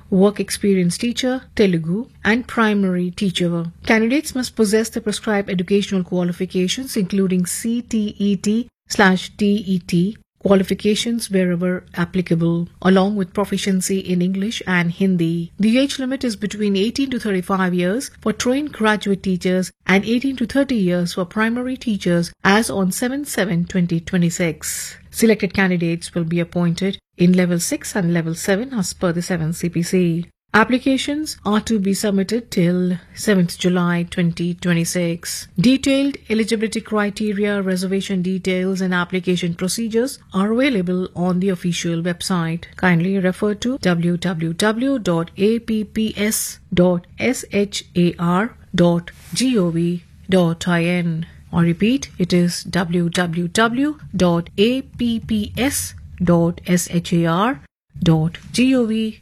work experience teacher, Telugu, and primary teacher. Candidates must possess the prescribed educational qualifications including CTET/TET qualifications wherever applicable, along with proficiency in English and Hindi. The age limit is between 18 to 35 years for trained graduate teachers and 18 to 30 years for primary teachers as on 7/7/2026. Selected candidates will be appointed in Level 6 and Level 7 as per the 7th CPC. Applications are to be submitted till 7th July 2026. Detailed eligibility criteria, reservation details and application procedures are available on the official website. Kindly refer to www.apps.shar.gov.in. Or repeat, it is www.apps.shar.gov.in.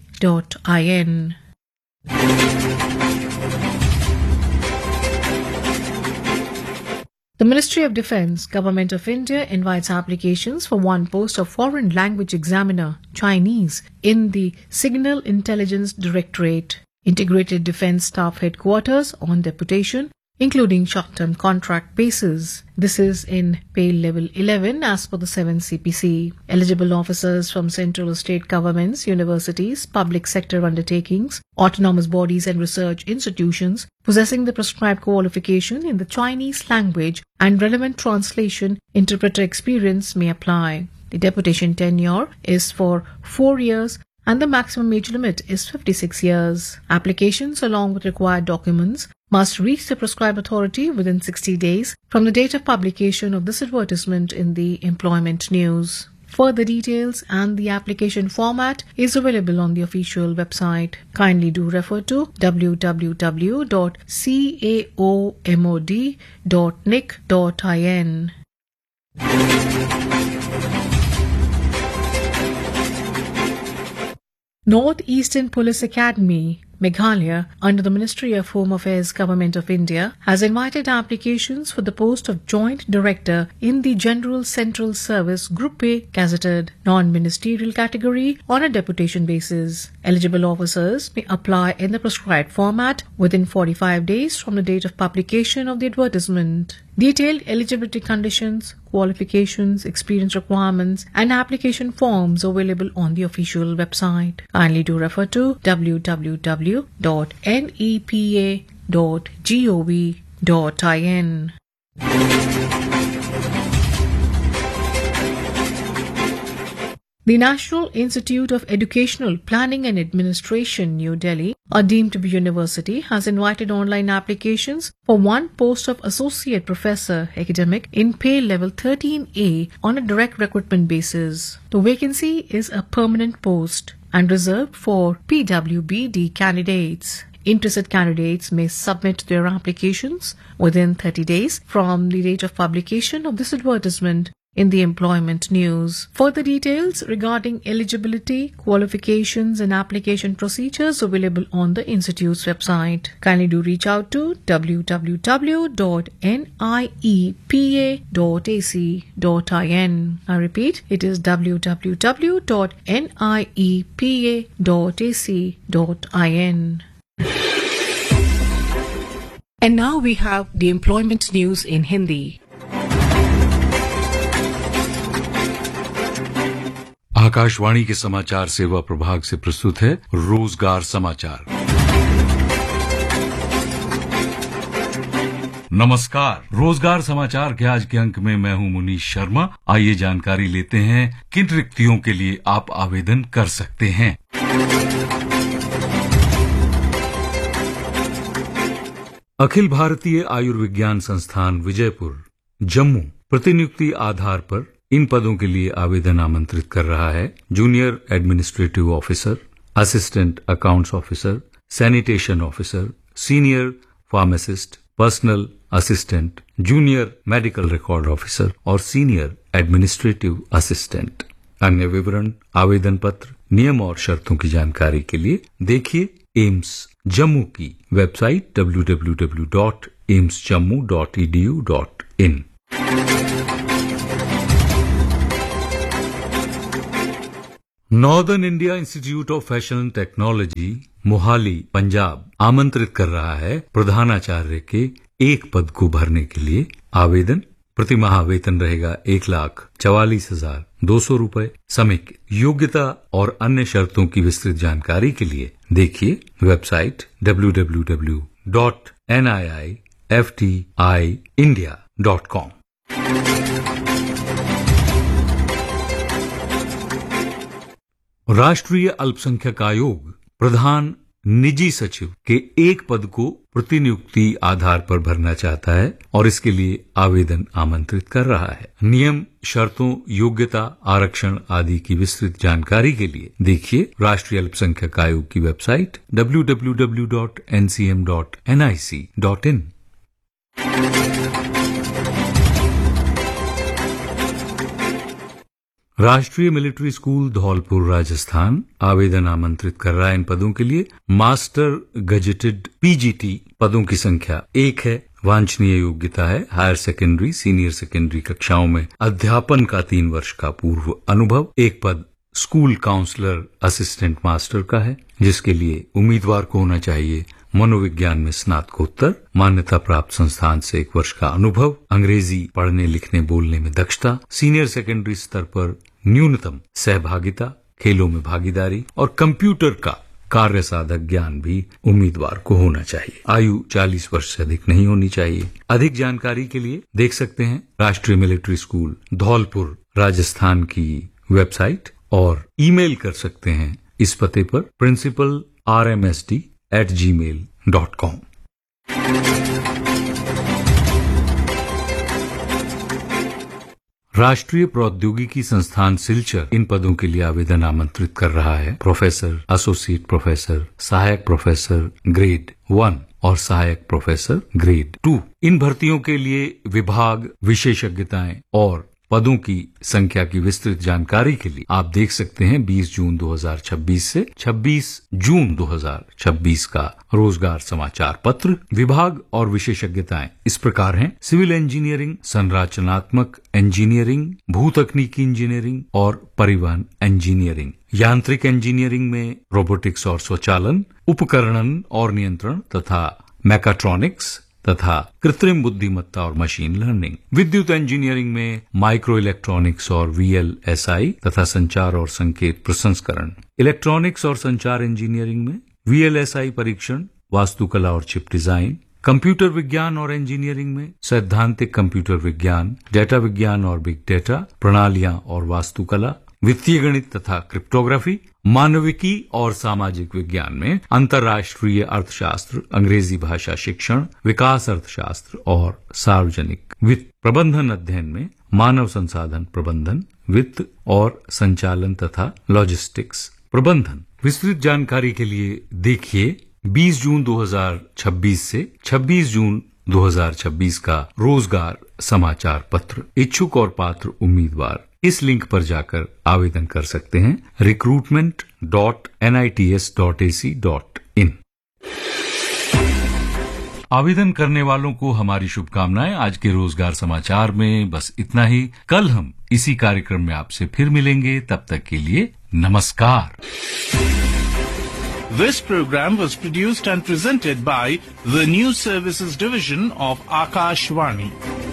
The Ministry of Defence, Government of India invites applications for one post of Foreign Language Examiner, Chinese, in the Signal Intelligence Directorate, Integrated Defence Staff Headquarters on deputation, including short-term contract basis. This is in pay level 11 as per the 7th CPC. Eligible officers from central or state governments, universities, public sector undertakings, autonomous bodies and research institutions possessing the prescribed qualification in the Chinese language and relevant translation interpreter experience may apply. The deputation tenure is for 4 years and the maximum age limit is 56 years. Applications along with required documents must reach the prescribed authority within 60 days from the date of publication of this advertisement in the Employment News. Further details and the application format is available on the official website. Kindly do refer to www.caomod.nic.in. North Eastern Police Academy, Meghalaya, under the Ministry of Home Affairs, Government of India, has invited applications for the post of Joint Director in the General Central Service Group A gazetted non-ministerial category on a deputation basis. Eligible officers may apply in the prescribed format within 45 days from the date of publication of the advertisement. Detailed eligibility conditions, qualifications, experience requirements, and application forms available on the official website. Kindly do refer to www.nepa.gov.in. The National Institute of Educational Planning and Administration, New Delhi, a deemed to be university, has invited online applications for one post of Associate Professor Academic in pay level 13A on a direct recruitment basis. The vacancy is a permanent post and reserved for PWBD candidates. Interested candidates may submit their applications within 30 days from the date of publication of this advertisement in the Employment News. Further details regarding eligibility, qualifications and application procedures available on the Institute's website. Kindly do reach out to www.niepa.ac.in. I repeat, it is www.niepa.ac.in. And now we have the Employment News in Hindi. Akashvani के समाचार सेवा प्रभाग से प्रस्तुत है रोजगार समाचार। नमस्कार, रोजगार समाचार के आज के अंक में मैं हूं मुनीश शर्मा। आइए जानकारी लेते हैं किन रिक्तियों के लिए आप आवेदन कर सकते हैं। अखिल भारतीय आयुर्विज्ञान संस्थान विजयपुर, जम्मू प्रतिनियुक्ति आधार पर इन पदों के लिए आवेदन आमंत्रित कर रहा है। Junior administrative officer, assistant accounts officer, sanitation officer, senior pharmacist, personal assistant, junior medical record officer और सीनियर एडमिनिस्ट्रेटिव असिस्टेंट। अन्य विवरण, आवेदन पत्र, नियम और शर्तों की जानकारी के लिए देखिए एम्स जम्मू की website www.aimsjammu.edu.in। Northern India institute of fashion and technology Mohali Punjab आमंत्रित कर रहा है प्रधानाचार्य के एक पद को भरने के लिए आवेदन। प्रतिमाह वेतन रहेगा 1,44,200 रूपये। समेकित योग्यता और अन्य शर्तों की विस्तृत जानकारी के लिए देखिए वेबसाइट www.niiftindia.com। राष्ट्रीय अल्पसंख्यक आयोग प्रधान निजी सचिव के एक पद को प्रतिनियुक्ति आधार पर भरना चाहता है और इसके लिए आवेदन आमंत्रित कर रहा है। नियम, शर्तों, योग्यता, आरक्षण आदि की विस्तृत जानकारी के लिए देखिए राष्ट्रीय अल्पसंख्यक आयोग की वेबसाइट www.ncm.nic.in। राष्ट्रीय मिलिट्री स्कूल धौलपुर राजस्थान आवेदन आमंत्रित कर रहा है इन पदों के लिए। मास्टर गजेटेड पीजीटी पदों की संख्या 1 है। वांछनीय योग्यता है हायर सेकेंडरी, सीनियर सेकेंडरी कक्षाओं में अध्यापन का 3 वर्ष का पूर्व अनुभव। एक पद स्कूल काउंसलर असिस्टेंट मास्टर का है, जिसके लिए उम्मीदवार को होना चाहिए मनोविज्ञान में स्नातकोत्तर, मान्यता प्राप्त संस्थान से 1 वर्ष का अनुभव, अंग्रेजी पढ़ने लिखने बोलने में दक्षता, सीनियर सेकेंडरी स्तर पर न्यूनतम सहभागिता, खेलों में भागीदारी और कंप्यूटर का कार्य साधक ज्ञान भी उम्मीदवार को होना चाहिए। आयु 40 वर्ष से अधिक नहीं होनी चाहिए। अधिक जानकारी के लिए देख सकते हैं राष्ट्रीय मिलिट्री स्कूल धौलपुर राजस्थान की वेबसाइट और ईमेल कर सकते हैं इस पते पर principalrmsd@gmail.com। राष्ट्रीय प्रौद्योगिकी संस्थान सिलचर इन पदों के लिए आवेदन आमंत्रित कर रहा है। प्रोफेसर, एसोसिएट प्रोफेसर, सहायक प्रोफेसर ग्रेड 1 और सहायक प्रोफेसर ग्रेड 2। इन भर्तियों के लिए विभाग, विशेषज्ञताएं और पदों की संख्या की विस्तृत जानकारी के लिए आप देख सकते हैं 20 जून 2026 से 26 जून 2026 का रोजगार समाचार पत्र। विभाग और विशेषज्ञताएं इस प्रकार हैं: सिविल इंजीनियरिंग, संरचनात्मक इंजीनियरिंग, भूतकनीकी इंजीनियरिंग और परिवहन इंजीनियरिंग। यांत्रिक इंजीनियरिंग में रोबोटिक्स और स्वचालन, उपकरणन और नियंत्रण तथा मैकाट्रॉनिक्स तथा कृत्रिम बुद्धिमत्ता और मशीन लर्निंग। विद्युत इंजीनियरिंग में माइक्रो इलेक्ट्रॉनिक्स और VLSI तथा संचार और संकेत प्रसंस्करण। इलेक्ट्रॉनिक्स और संचार इंजीनियरिंग में VLSI परीक्षण, वास्तुकला और चिप डिजाइन। कंप्यूटर विज्ञान और इंजीनियरिंग में सैद्धांतिक कंप्यूटर विज्ञान, डेटा विज्ञान और बिग डेटा, प्रणालियां और वास्तुकला। वित्तीय गणित तथा क्रिप्टोग्राफी। मानविकी और सामाजिक विज्ञान में अंतर्राष्ट्रीय अर्थशास्त्र, अंग्रेजी भाषा शिक्षण, विकास अर्थशास्त्र और सार्वजनिक वित्त। प्रबंधन अध्ययन में मानव संसाधन प्रबंधन, वित्त और संचालन तथा लॉजिस्टिक्स प्रबंधन। विस्तृत जानकारी के लिए देखिए 20 जून 2026 से 26 जून 2026 का रोजगार समाचार पत्र। इच्छुक और पात्र उम्मीदवार इस लिंक पर जाकर आवेदन कर सकते हैं recruitment.nits.ac.in। आवेदन करने वालों को हमारी शुभकामनाएं। आज के रोजगार समाचार में बस इतना ही। कल हम इसी कार्यक्रम में आपसे फिर मिलेंगे। तब तक के लिए नमस्कार। This program was produced and presented by the News Services Division of Akashvani.